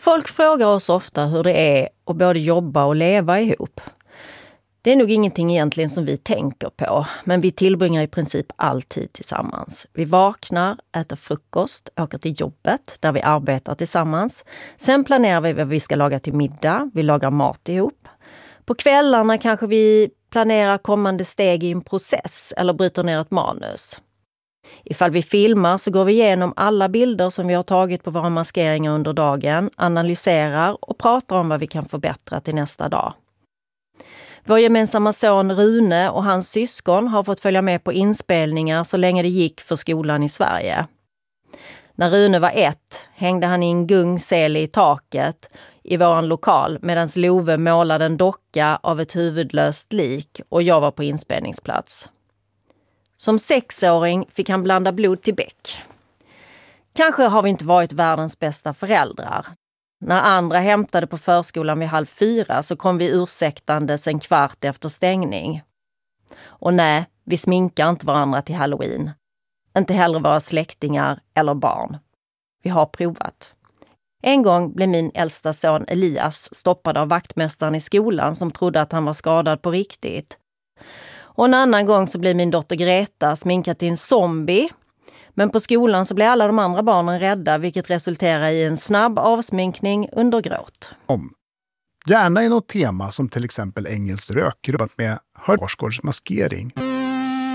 Folk frågar oss ofta hur det är att både jobba och leva ihop. Det är nog ingenting egentligen som vi tänker på, men vi tillbringar i princip alltid tillsammans. Vi vaknar, äter frukost, åker till jobbet där vi arbetar tillsammans. Sen planerar vi vad vi ska laga till middag, vi lagar mat ihop. På kvällarna kanske vi planerar kommande steg i en process eller bryter ner ett manus. Ifall vi filmar så går vi igenom alla bilder som vi har tagit på våra maskeringar under dagen, analyserar och pratar om vad vi kan förbättra till nästa dag. Vår gemensamma son Rune och hans syskon har fått följa med på inspelningar så länge det gick för skolan i Sverige. När Rune var 1 hängde han i en gungsele i taket i våran lokal medan Love målade en docka av ett huvudlöst lik och jag var på inspelningsplats. Som 6-åring fick han blanda blod till bäck. Kanske har vi inte varit världens bästa föräldrar. När andra hämtade på förskolan vid 3:30 så kom vi ursäktandes en kvart efter stängning. Och nej, vi sminkar inte varandra till Halloween. Inte heller våra släktingar eller barn. Vi har provat. En gång blev min äldsta son Elias stoppad av vaktmästaren i skolan som trodde att han var skadad på riktigt. Och en annan gång så blev min dotter Greta sminkad till en zombie. Men på skolan så blev alla de andra barnen rädda, vilket resulterar i en snabb avsminkning under gråt. Gärna i något tema som till exempel engelskt rök med Hörsgårds maskering.